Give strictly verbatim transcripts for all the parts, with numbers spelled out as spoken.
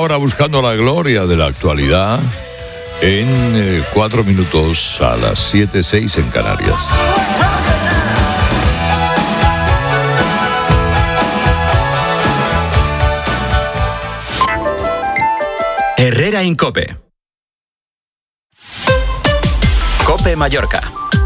hora buscando la gloria de la actualidad en eh, cuatro minutos a las siete seis en Canarias. Herrera Incope. Cope Mallorca.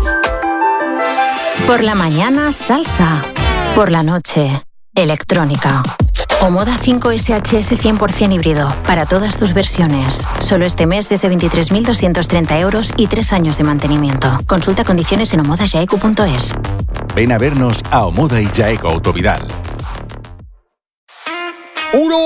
Por la mañana, salsa. Por la noche, electrónica. Omoda cinco S H S cien por ciento híbrido, para todas tus versiones. Solo este mes desde veintitrés mil doscientos treinta euros y tres años de mantenimiento. Consulta condiciones en omoda jaeco punto es. Ven a vernos a Omoda y Jaeco Autovidal. ¡Uno!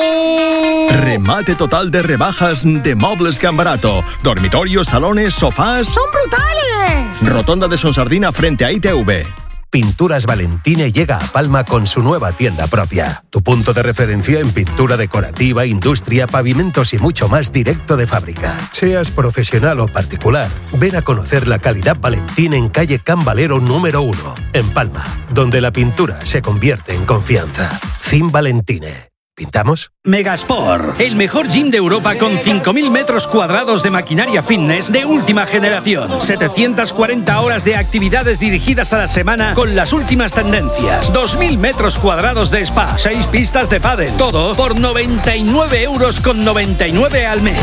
Remate total de rebajas de Mobles Can Barato. Dormitorios, salones, sofás. ¡Son brutales! Rotonda de Sonsardina frente a I T V. Pinturas Valentine llega a Palma con su nueva tienda propia. Tu punto de referencia en pintura decorativa, industria, pavimentos y mucho más directo de fábrica. Seas profesional o particular, ven a conocer la calidad Valentine en calle Can Valero número uno, en Palma, donde la pintura se convierte en confianza. Cin Valentine. ¿Pintamos? Megasport, el mejor gym de Europa con cinco mil metros cuadrados de maquinaria fitness de última generación. setecientas cuarenta horas de actividades dirigidas a la semana con las últimas tendencias. dos mil metros cuadrados de spa, seis pistas de pádel. Todo por noventa y nueve euros con noventa y nueve al mes.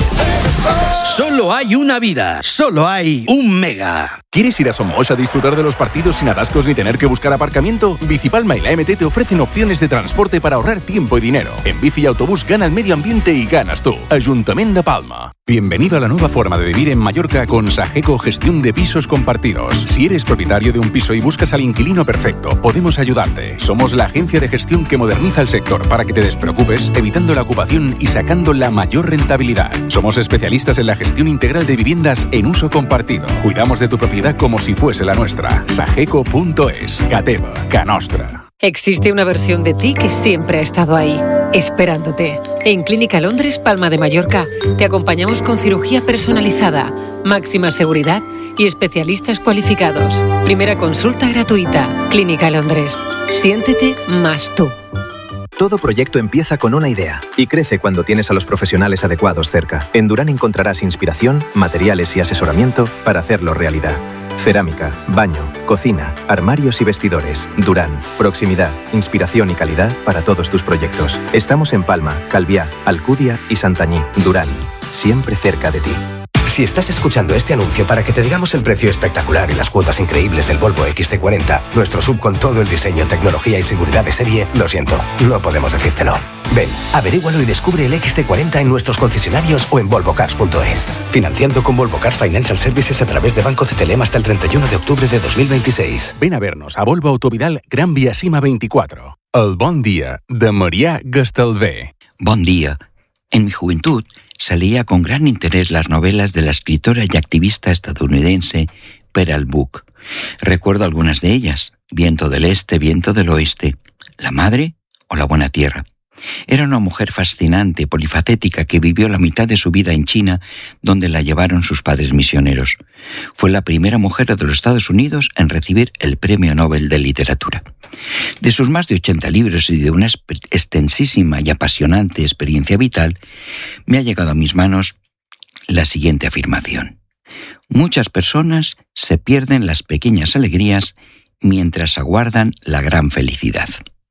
Solo hay una vida, solo hay un Mega. ¿Quieres ir a Somos a disfrutar de los partidos sin atascos ni tener que buscar aparcamiento? Bicipalma y la M T te ofrecen opciones de transporte para ahorrar tiempo y dinero. En bici y autobús gana el medio ambiente y ganas tú. Ayuntamiento de Palma. Bienvenido a la nueva forma de vivir en Mallorca con Sageco Gestión de Pisos Compartidos. Si eres propietario de un piso y buscas al inquilino perfecto, podemos ayudarte. Somos la agencia de gestión que moderniza el sector para que te despreocupes, evitando la ocupación y sacando la mayor rentabilidad. Somos especialistas en la gestión integral de viviendas en uso compartido. Cuidamos de tu propiedad como si fuese la nuestra. Sageco punto es. Cateva, ca nostra. Existe una versión de ti que siempre ha estado ahí, esperándote. En Clínica Londres Palma de Mallorca te acompañamos con cirugía personalizada, máxima seguridad y especialistas cualificados. Primera consulta gratuita. Clínica Londres. Siéntete más tú. Todo proyecto empieza con una idea y crece cuando tienes a los profesionales adecuados cerca. En Durán encontrarás inspiración, materiales y asesoramiento para hacerlo realidad. Cerámica, baño, cocina, armarios y vestidores. Durán. Proximidad, inspiración y calidad para todos tus proyectos. Estamos en Palma, Calviá, Alcudia y Santañí. Durán. Siempre cerca de ti. Si estás escuchando este anuncio para que te digamos el precio espectacular y las cuotas increíbles del Volvo X C cuarenta, nuestro sub con todo el diseño, tecnología y seguridad de serie, lo siento, no podemos decírtelo. Ven, averígualo y descubre el X C cuarenta en nuestros concesionarios o en volvo cars punto es. Financiando con Volvo Cars Financial Services a través de Banco C T L M hasta el treinta y uno de octubre de dos mil veintiséis. Ven a vernos a Volvo Autovidal Gran Via Cima veinticuatro. El bon dia de Marià Gastalvé. Bon día. En mi juventud salía con gran interés las novelas de la escritora y activista estadounidense Pearl Buck. Recuerdo algunas de ellas: Viento del Este, Viento del Oeste, La Madre o La Buena Tierra. Era una mujer fascinante, polifacética, que vivió la mitad de su vida en China, donde la llevaron sus padres misioneros. Fue la primera mujer de los Estados Unidos en recibir el Premio Nobel de Literatura. De sus más de ochenta libros y de una extensísima y apasionante experiencia vital, me ha llegado a mis manos la siguiente afirmación: muchas personas se pierden las pequeñas alegrías mientras aguardan la gran felicidad.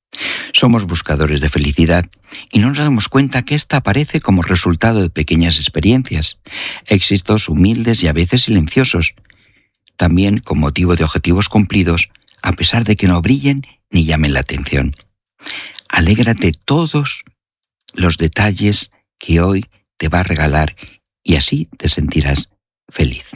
Somos buscadores de felicidad y no nos damos cuenta que ésta aparece como resultado de pequeñas experiencias, éxitos humildes y a veces silenciosos, también con motivo de objetivos cumplidos, a pesar de que no brillen ni llamen la atención. Alégrate todos los detalles que hoy te va a regalar y así te sentirás feliz.